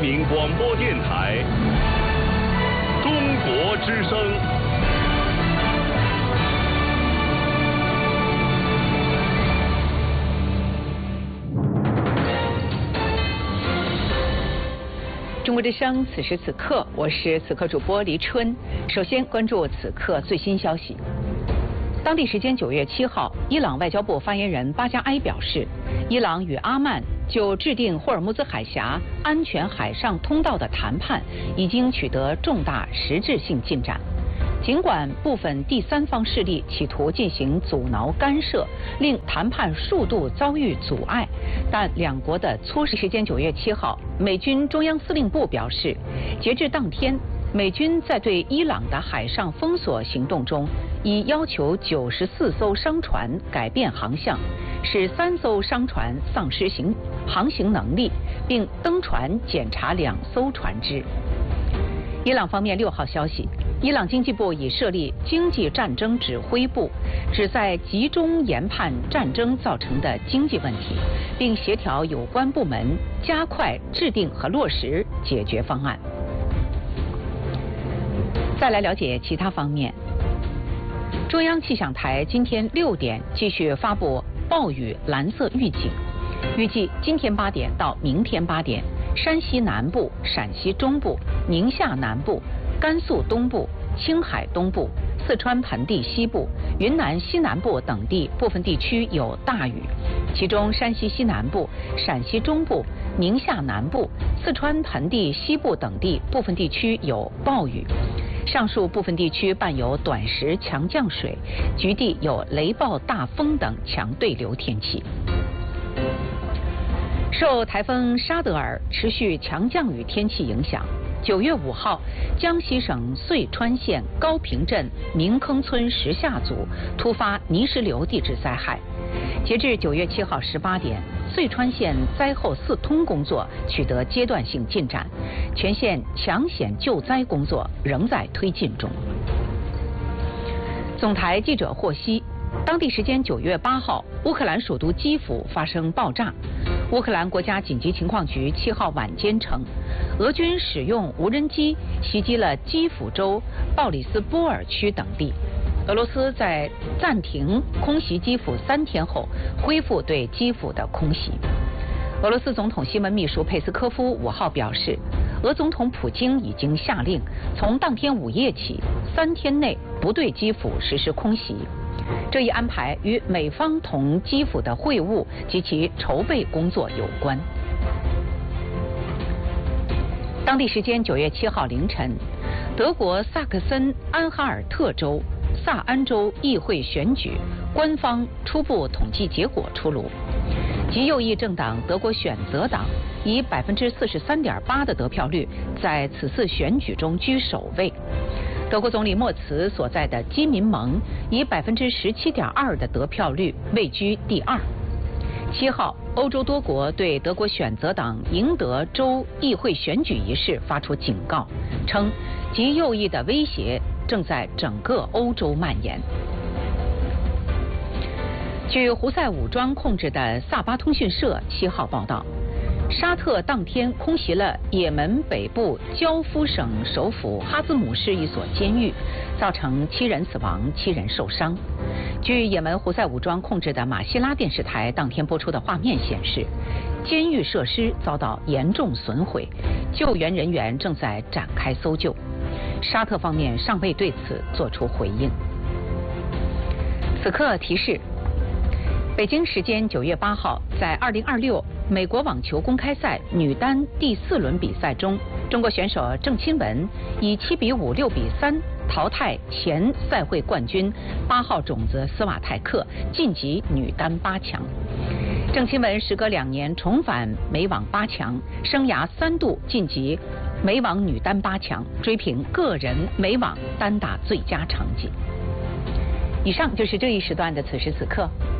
民广播电台中国之声。 中国之声，此时此刻，我是此刻主播黎春。首先关注此刻最新消息。当地时间9月7号，伊朗外交部发言人巴加埃表示，伊朗与阿曼就制定霍尔木兹海峡安全海上通道的谈判已经取得重大实质性进展。尽管部分第三方势力企图进行阻挠干涉，令谈判速度遭遇阻碍，但两国的磋商时间9月7号，美军中央司令部表示，截至当天，美军在对伊朗的海上封锁行动中，已要求94艘商船改变航向，使3艘商船丧失航行能力，并登船检查2艘船只。伊朗方面6号消息，伊朗经济部已设立经济战争指挥部，旨在集中研判战争造成的经济问题，并协调有关部门加快制定和落实解决方案。再来了解其他方面。中央气象台今天6点继续发布暴雨蓝色预警，预计今天8点到明天8点，山西南部、陕西中部、宁夏南部、甘肃东部、青海东部、四川盆地西部、云南西南部等地部分地区有大雨，其中山西西南部、陕西中部、宁夏南部、四川盆地西部等地部分地区有暴雨。上述部分地区伴有短时强降水，局地有雷暴、大风等强对流天气。受台风沙德尔持续强降雨天气影响，9月5号，江西省遂川县高坪镇明坑村石下组突发泥石流地质灾害。截至9月7号18点，遂川县灾后4通工作取得阶段性进展，全县抢险救灾工作仍在推进中。总台记者获悉，当地时间9月8号，乌克兰首都基辅发生爆炸。乌克兰国家紧急情况局7号晚间称，俄军使用无人机袭击了基辅州鲍里斯波尔区等地。俄罗斯在暂停空袭基辅3天后，恢复对基辅的空袭。俄罗斯总统新闻秘书佩斯科夫5号表示，俄总统普京已经下令，从当天午夜起3天内不对基辅实施空袭。这一安排与美方同基辅的会晤及其筹备工作有关。当地时间9月7号凌晨，德国萨克森安哈尔特州萨安州议会选举官方初步统计结果出炉，极右翼政党德国选择党以43.8%的得票率在此次选举中居首位。德国总理默茨所在的基民盟以17.2%的得票率位居第2。7号，欧洲多国对德国选择党赢得州议会选举一事发出警告，称极右翼的威胁正在整个欧洲蔓延。据胡塞武装控制的萨巴通讯社7号报道，沙特当天空袭了也门北部焦夫省首府哈兹姆市一所监狱，造成7人死亡、7人受伤。据也门胡塞武装控制的马希拉电视台当天播出的画面显示，监狱设施遭到严重损毁，救援人员正在展开搜救。沙特方面尚未对此作出回应。此刻提示：北京时间9月8号，在2026美国网球公开赛女单第4轮比赛中，中国选手郑钦文以7比5、6比3淘汰前赛会冠军8号种子斯瓦泰克，晋级女单8强。郑钦文时隔2年重返美网8强，生涯3度晋级美网女单8强，追平个人美网单打最佳成绩。以上就是这一时段的此时此刻。